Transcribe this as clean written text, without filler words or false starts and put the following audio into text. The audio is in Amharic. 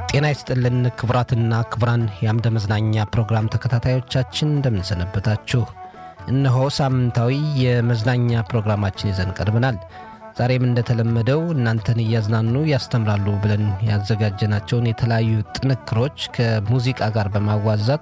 ጤና ይስጥልን ክቡራትና ክቡራን የአምደ መዝናኛ ፕሮግራም ተከታታዮቻችን እንደምን ሰነበታችሁ። እነሆ ሳምንታዊ የመዝናኛ ፕሮግራማችን ይዘን ቀርበናል። ዛሬም እንደተለመደው እናንተን እያዝናኑ ያስተምራሉ ብለን ያዘጋጀናቸውን የተለያዩ ጥንክሮች ከሙዚቃ ጋር በማዋዛት